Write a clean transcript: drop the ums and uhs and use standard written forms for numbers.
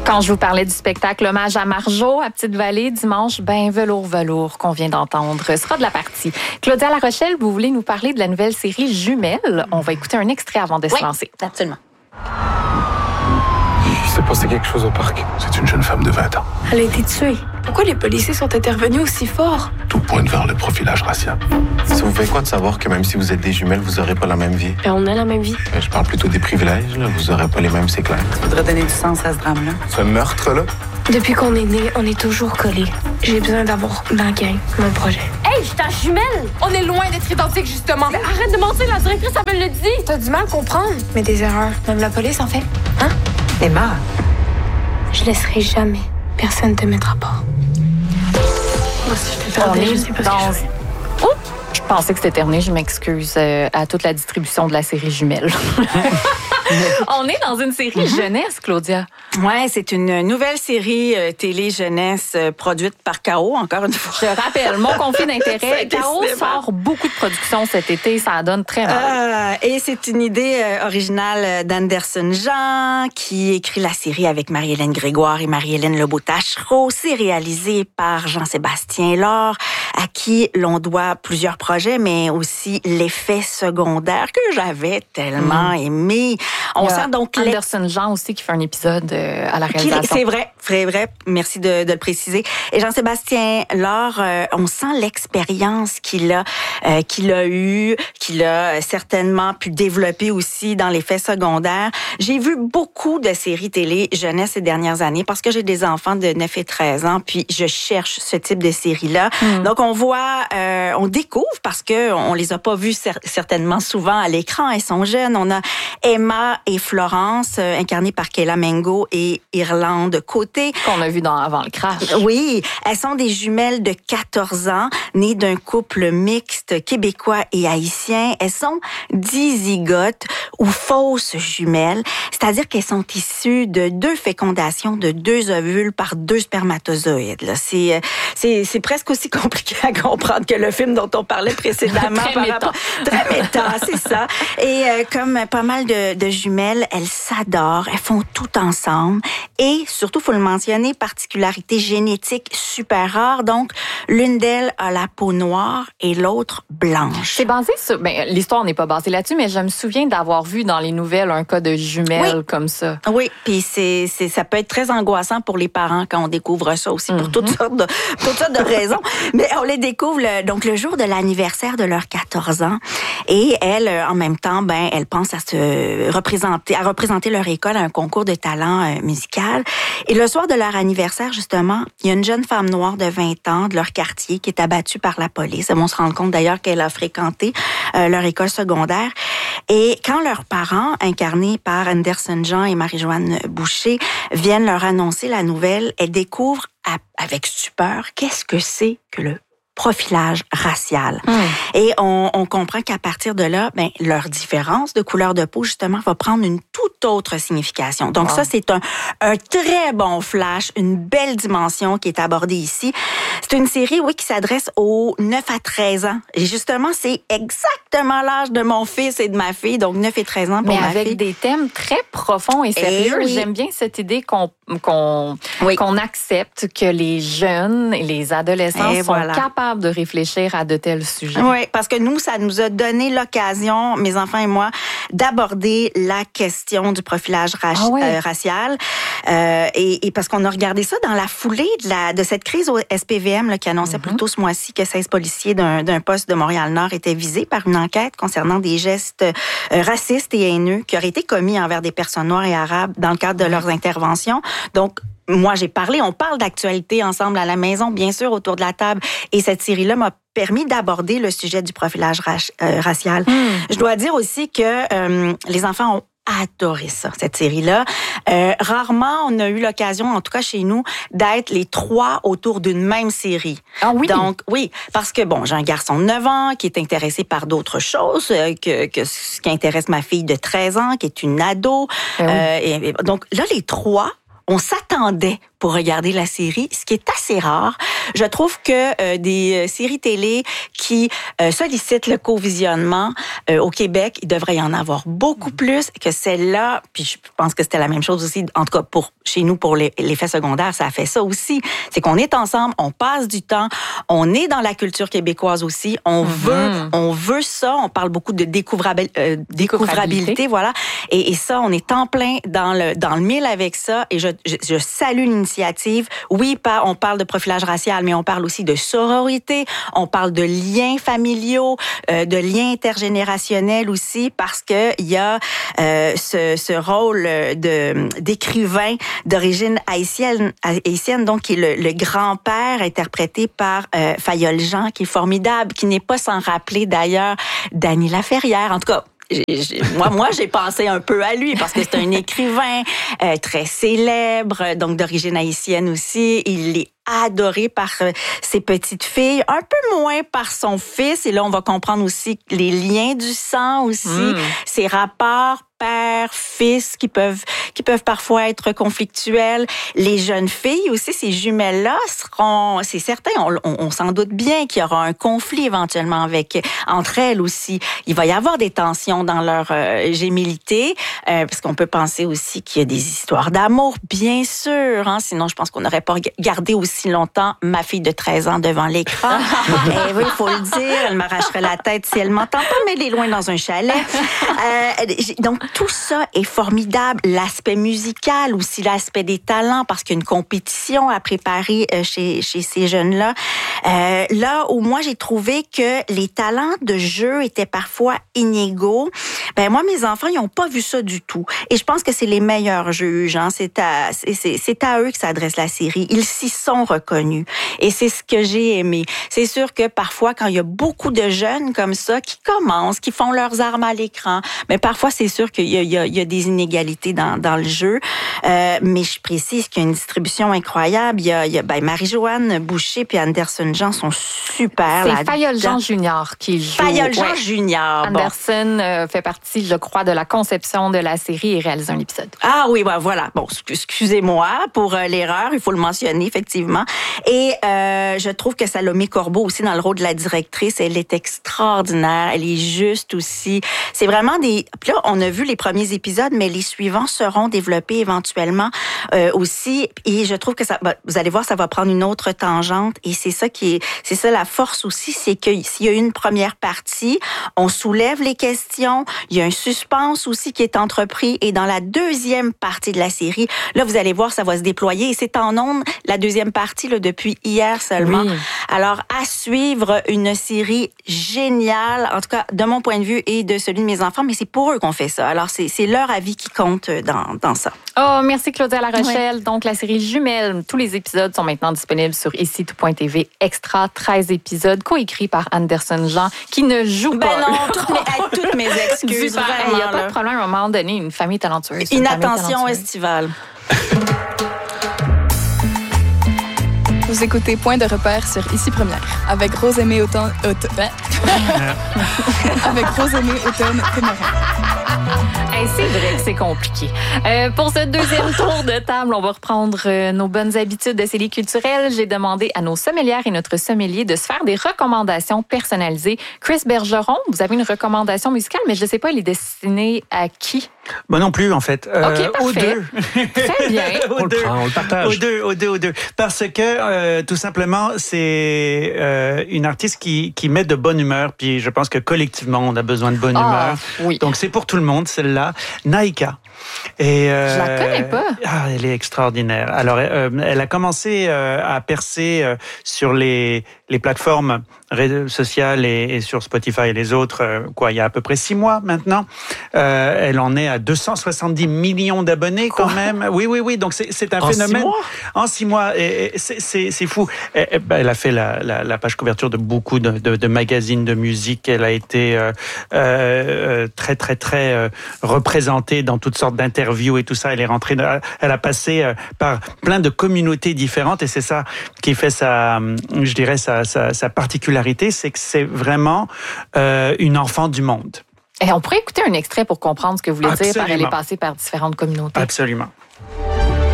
Quand je vous parlais du spectacle Hommage à Marjo à Petite-Vallée dimanche, Velours qu'on vient d'entendre sera de la partie. Claudia Larochelle, vous voulez nous parler de la nouvelle série Jumelles? On va écouter un extrait avant de se lancer. Absolument. Il s'est passé quelque chose au parc. C'est une jeune femme de 20 ans. Elle a été tuée. Pourquoi les policiers sont intervenus aussi fort? Tout pointe vers le profilage racial. Ça vous fait quoi de savoir que même si vous êtes des jumelles, vous n'aurez pas la même vie? Et on a la même vie. Je parle plutôt des privilèges, là. Vous n'aurez pas les mêmes, c'est clair. Je voudrais donner du sens à ce drame-là. Ce meurtre-là? Depuis qu'on est né, on est toujours collés. J'ai besoin d'avoir ma gang, mon projet. Hey, je suis ta jumelle! On est loin d'être identiques, justement. Mais arrête de mentir, la directrice, elle me le dit. T'as du mal à comprendre. Mais des erreurs, même la police en fait. Hein? Emma, Je laisserai jamais personne te mettre à part. Moi, si je te perdais, je sais pas ce que je fais. Je pensais que c'était terminé, je m'excuse à toute la distribution de la série Jumelles. On est dans une série jeunesse, Claudia. ouais, c'est une nouvelle série télé jeunesse produite par K.O. encore une fois. Je rappelle, mon conflit d'intérêt, K.O. Décidément. sort beaucoup de productions cet été, ça donne très mal. Et c'est une idée originale d'Anderson Jean qui écrit la série avec Marie-Hélène Grégoire et Marie-Hélène Lebeau-Tachereau. C'est réalisé par Jean-Sébastien Laure, à qui l'on doit plusieurs projets, mais aussi l'effet secondaire que j'avais tellement aimé. On sent donc Anderson Jean aussi qui fait un épisode à la réalisation. C'est vrai. Merci de le préciser. Et Jean-Sébastien Laure, on sent l'expérience qu'il a eue, qu'il a certainement pu développer aussi dans l'effet secondaire. J'ai vu beaucoup de séries télé jeunesse ces dernières années parce que j'ai des enfants de 9 et 13 ans, puis je cherche ce type de série-là. Donc on voit, on découvre parce que on les a pas vus certainement souvent à l'écran. Elles sont jeunes. On a Emma et Florence, incarnées par Kayla Mengo et Irlande Côté. Qu'on a vu dans Avant le crash. Oui, elles sont des jumelles de 14 ans, nées d'un couple mixte québécois et haïtien. Elles sont dizygotes ou fausses jumelles, c'est-à-dire qu'elles sont issues de 2 fécondations de 2 ovules par 2 spermatozoïdes. Là. C'est presque aussi compliqué à comprendre que le film dont on parlait précédemment. Très méta, c'est ça. Et comme pas mal de jumelles, elles s'adorent, elles font tout ensemble et surtout, faut le mentionner, particularité génétique super rare. Donc, l'une d'elles a la peau noire et l'autre blanche. C'est basé sur... l'histoire n'est pas basée là-dessus, mais je me souviens d'avoir vu dans les nouvelles un cas de jumelles comme ça. Oui, puis ça peut être très angoissant pour les parents quand on découvre ça aussi pour toutes sortes de raisons. Mais on les découvre le jour de l'anniversaire de leurs 14 ans et elles, en même temps, elles pensent à représenter leur école à un concours de talent musical. Et le soir de leur anniversaire, justement, il y a une jeune femme noire de 20 ans de leur quartier qui est abattue par la police. Elles vont se rendre compte d'ailleurs qu'elle a fréquenté leur école secondaire. Et quand leurs parents, incarnés par Anderson Jean et Marie-Joanne Boucher, viennent leur annoncer la nouvelle, elles découvrent avec stupeur qu'est-ce que c'est que le profilage racial. Et on comprend qu'à partir de là, leur différence de couleur de peau, justement, va prendre une toute autre signification. Donc ça, c'est un très bon flash, une belle dimension qui est abordée ici. C'est une série, oui, qui s'adresse aux 9 à 13 ans. Et justement, c'est exactement l'âge de mon fils et de ma fille, donc 9 et 13 ans pour ma fille. Mais avec des thèmes très profonds et sérieux. Oui. J'aime bien cette idée qu'on accepte que les jeunes et les adolescents sont capables de réfléchir à de tels sujets. Oui, parce que nous, ça nous a donné l'occasion, mes enfants et moi, d'aborder la question du profilage racial. Et parce qu'on a regardé ça dans la foulée de cette crise au SPVM là, qui annonçait plus tôt ce mois-ci que 16 policiers d'un poste de Montréal-Nord étaient visés par une enquête concernant des gestes racistes et haineux qui auraient été commis envers des personnes noires et arabes dans le cadre de leurs interventions. Donc, moi, on parle d'actualité ensemble à la maison, bien sûr, autour de la table. Et cette série-là m'a permis d'aborder le sujet du profilage racial. Je dois dire aussi que les enfants ont adoré ça, cette série-là. Rarement, on a eu l'occasion, en tout cas chez nous, d'être les 3 autour d'une même série. Ah oui? Donc, oui, parce que, j'ai un garçon de 9 ans qui est intéressé par d'autres choses que ce qui intéresse ma fille de 13 ans, qui est une ado. Et donc, là, les 3... on s'attendait pour regarder la série, ce qui est assez rare. Je trouve que des séries télé qui sollicitent le co-visionnement au Québec, il devrait y en avoir beaucoup plus que celle-là. Puis je pense que c'était la même chose aussi, en tout cas pour chez nous, pour l'effet secondaire, ça a fait ça aussi. C'est qu'on est ensemble, on passe du temps, on est dans la culture québécoise aussi, on veut ça, on parle beaucoup de découvrabilité, voilà. Et ça, on est en plein dans le mille avec ça, et je salue l'initiative. Oui, on parle de profilage racial, mais on parle aussi de sororité, on parle de liens familiaux, de liens intergénérationnels aussi, parce que il y a ce rôle d'écrivain d'origine haïtienne, donc qui est le grand-père interprété par Fayol Jean, qui est formidable, qui n'est pas sans rappeler d'ailleurs Dany Laferrière. En tout cas, moi, j'ai pensé un peu à lui parce que c'est un écrivain très célèbre, donc d'origine haïtienne aussi. Il est adoré par ses petites filles, un peu moins par son fils. Et là, on va comprendre aussi les liens du sang aussi, ces rapports père-fils qui peuvent parfois être conflictuels. Les jeunes filles aussi, ces jumelles-là seront, c'est certain, on s'en doute bien qu'il y aura un conflit éventuellement entre elles aussi. Il va y avoir des tensions dans leur gémilité, parce qu'on peut penser aussi qu'il y a des histoires d'amour, bien sûr, hein, sinon je pense qu'on n'aurait pas gardé aussi longtemps ma fille de 13 ans devant l'écran. Et oui, il faut le dire, elle m'arracherait la tête si elle m'entend pas, mais elle est loin dans un chalet. Donc, tout ça est formidable. L'aspect musical aussi, l'aspect des talents, parce qu'il y a une compétition à préparer chez ces jeunes-là. Là où moi, j'ai trouvé que les talents de jeu étaient parfois inégaux, moi, mes enfants, ils n'ont pas vu ça du tout. Et je pense que c'est les meilleurs juges. Hein. C'est à eux que s'adresse la série. Ils s'y sont reconnus. Et c'est ce que j'ai aimé. C'est sûr que parfois, quand il y a beaucoup de jeunes comme ça qui commencent, qui font leurs armes à l'écran, mais parfois, c'est sûr qu'il y a des inégalités dans le jeu. Mais je précise qu'il y a une distribution incroyable. Il y a Marie-Joanne Boucher puis Anderson Jean sont super. C'est Fayol Jean Junior qui joue. Fayol Jean Junior. Anderson fait partie, je crois, de la conception de la série et réalise un épisode. Ah oui, voilà. Bon, excusez-moi pour l'erreur, il faut le mentionner, effectivement. Et je trouve que Salomé Corbeau aussi dans le rôle de la directrice, elle est extraordinaire, elle est juste aussi. C'est vraiment des... Puis là, on a vu les premiers épisodes, mais les suivants seront développés éventuellement aussi. Et je trouve que ça, vous allez voir, ça va prendre une autre tangente. Et c'est ça la force aussi, c'est que s'il y a une première partie, on soulève les questions. Il y a un suspense aussi qui est entrepris. Et dans la deuxième partie de la série, là, vous allez voir, ça va se déployer. Et c'est en ondes, la deuxième partie, là, depuis hier seulement. Oui. Alors, à suivre, une série géniale, en tout cas, de mon point de vue et de celui de mes enfants, mais c'est pour eux qu'on fait ça. Alors, c'est leur avis qui compte dans ça. Oh, merci Claudia Larochelle. Oui. Donc, la série Jumelles, tous les épisodes sont maintenant disponibles sur ici.tv Extra, 13 épisodes, coécrits par Anderson Jean, qui ne joue pas. Non, toutes mes excuses. Il n'y a pas de problème à un moment donné, une famille talentueuse. Inattention estivale. Vous écoutez Point de repère sur Ici Première avec Rose-Aimée Automne Témorin. Hey, c'est vrai que c'est compliqué. Pour ce deuxième tour de table, on va reprendre nos bonnes habitudes de séries culturelles. J'ai demandé à nos sommelières et notre sommelier de se faire des recommandations personnalisées. Chris Bergeron, vous avez une recommandation musicale, mais je ne sais pas, elle est destinée à qui? Moi non plus, en fait. OK, parfait. Aux deux. Très bien. On le partage. Aux deux. Parce que, tout simplement, c'est une artiste qui met de bonne humeur. Puis je pense que collectivement, on a besoin de bonne humeur. Oui. Donc, c'est pour tout le monde, celle-là. Naïka. Et, je la connais pas. Elle est extraordinaire. Alors, elle a commencé à percer sur les plateformes sociales et sur Spotify et les autres, il y a à peu près 6 mois maintenant. Elle en est à 270 millions d'abonnés quand même. Oui. Donc, c'est un phénomène. 6 mois? En 6 mois. Et c'est fou. Elle a fait la page couverture de beaucoup de magazines de musique. Elle a été très, très, très représentée dans toutes sortes d'interviews et tout ça. Elle est rentrée, elle a passé par plein de communautés différentes et c'est ça qui fait sa particularité, c'est que c'est vraiment une enfant du monde. Et on pourrait écouter un extrait pour comprendre ce que vous voulez dire par elle est passée par différentes communautés. Absolument.